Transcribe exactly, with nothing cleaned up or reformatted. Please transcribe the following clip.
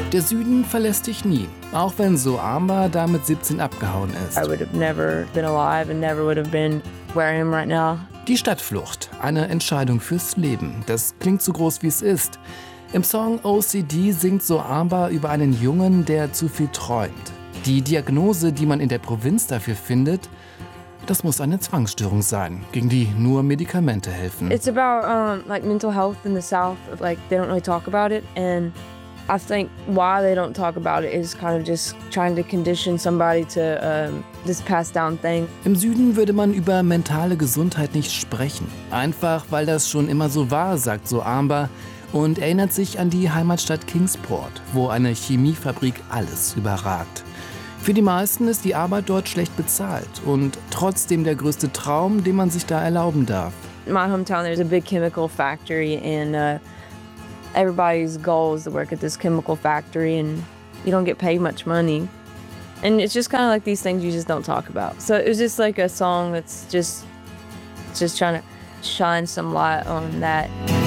Der Süden verlässt dich nie, auch wenn So Amba da mit siebzehn abgehauen ist. I would have never been alive and never would have been where I am right now. Die Stadtflucht, eine Entscheidung fürs Leben. Das klingt so groß, wie es ist. Im Song O C D singt So Amba über einen Jungen, der zu viel träumt. Die Diagnose, die man in der Provinz dafür findet, das muss eine Zwangsstörung sein, gegen die nur Medikamente helfen. It's about um, like mental health in the South. Like they don't really talk about it, and I think why they don't talk about it is kind of just trying to condition somebody to um, this passed down thing. Im Süden würde man über mentale Gesundheit nicht sprechen. Einfach, weil das schon immer so war, sagt So Amba und erinnert sich an die Heimatstadt Kingsport, wo eine Chemiefabrik alles überragt. Für die meisten ist die Arbeit dort schlecht bezahlt und trotzdem der größte Traum, den man sich da erlauben darf. In my hometown, there's a big chemical factory, and uh, everybody's goal is to work at this chemical factory, and you don't get paid much money. And it's just kind of like these things you just don't talk about. So it was just like a song that's just, just trying to shine some light on that.